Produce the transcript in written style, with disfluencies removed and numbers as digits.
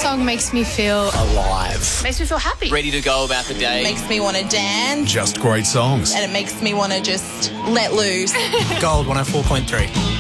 song makes me feel alive. Makes me feel happy. Ready to go about the day. Makes me want to dance. Just great songs. And it makes me want to just let loose. Gold 104.3.